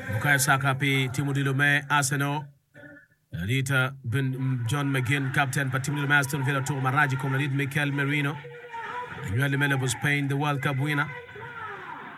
Bukayo Saka pi timu di Lomé Arsenal. Rita bin John McGinn captain pa timu di Lomé Aston Villa to maraji kom lead Mikel Merino. Annually Mele was Spain the World Cup winner.